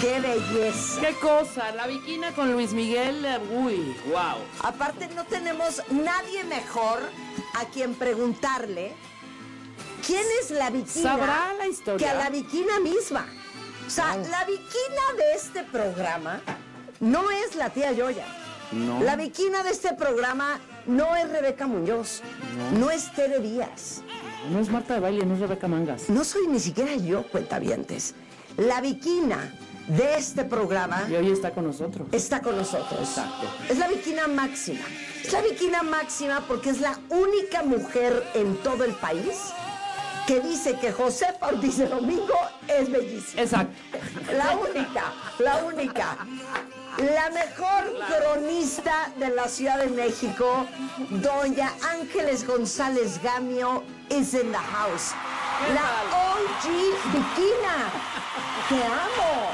¡Qué belleza! ¡Qué cosa! La Bikina con Luis Miguel, uy, wow. Aparte no tenemos nadie mejor a quien preguntarle quién es la Bikina. ¿Sabrá la historia? Que a la Bikina misma. O sea, la Bikina de este programa no es la tía Yoya. No. La Bikina de este programa no es Rebeca Muñoz. No es Tere Díaz. No es Marta de Baile, no es Rebeca Mangas. No soy ni siquiera yo, cuentavientes. La Bikina de este programa Y hoy está con nosotros. está con nosotros. Exacto. Es la Bikina máxima. Es la Bikina máxima porque es la única mujer en todo el país que dice que Josefa Ortiz de Domingo es bellísima. Exacto. La única, la única. La mejor cronista de la Ciudad de México, doña Ángeles González Gamio, is in the house. La OG Bikina. ¡Te amo!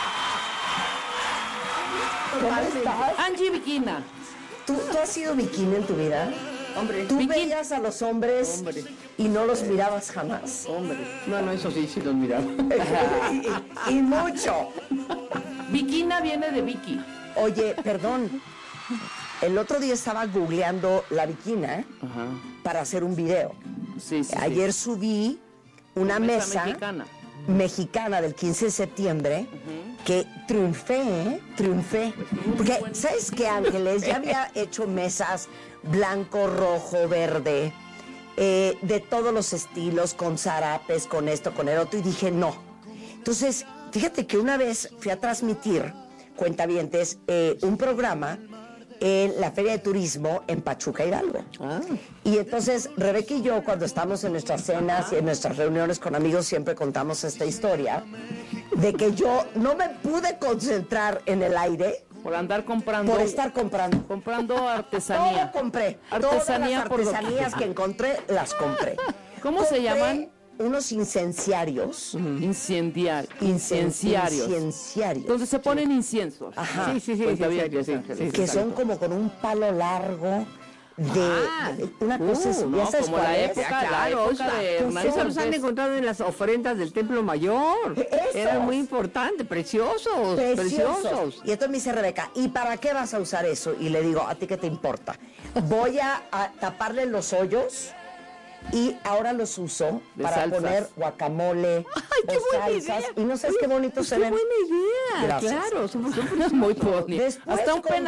¿Cómo estás? Angie Bikina. ¿Tú has sido bikini en tu vida? Hombre, ¿Tú bikini. veías a los hombres Hombre. y no los mirabas jamás? Hombre. No, eso sí, sí los miraba. y mucho. Bikina viene de Vicky. Oye, perdón. El otro día estaba googleando la bikina Ajá. para hacer un video. Sí, sí. Ayer subí una mesa mexicana. del 15 de septiembre que triunfé. Porque, ¿sabes qué, Ángeles? Ya había hecho mesas blanco, rojo, verde, de todos los estilos, con zarapes, con esto, con el otro, y dije, no. Entonces, fíjate que una vez fui a transmitir, cuentavientes, un programa en la Feria de Turismo en Pachuca, Hidalgo. Y entonces, Rebeca y yo, cuando estamos en nuestras cenas y en nuestras reuniones con amigos, siempre contamos esta historia de que yo no me pude concentrar en el aire Por andar comprando. por estar comprando. Comprando artesanía. Todo compré. Artesanía Todas las por artesanías doquier. que encontré, las compré. ¿Cómo se Compré llaman? Unos incenciarios. Incendiarios. Incenciarios. Entonces se ponen inciensos. Ajá. Sí, Cuenta bien, incenciarios, sí, Ángeles. sí. Que son como con un palo largo de una cosa así. no, ¿Ya sabes como cuál la es? época, Ah, la claro, época de Hernán esos los han Cortés. encontrado en las ofrendas del Templo Mayor. Esos. Eran muy importantes, preciosos. Y entonces me dice Rebeca, ¿y para qué vas a usar eso? Y le digo, ¿a ti qué te importa? Voy a taparle los hoyos y ahora los uso De para salsas. poner guacamole qué o buena salsas. idea. Y no sabes qué bonitos se Qué ven. buena idea. Gracias. Claro, somos Muy bonito. Después Hasta un compré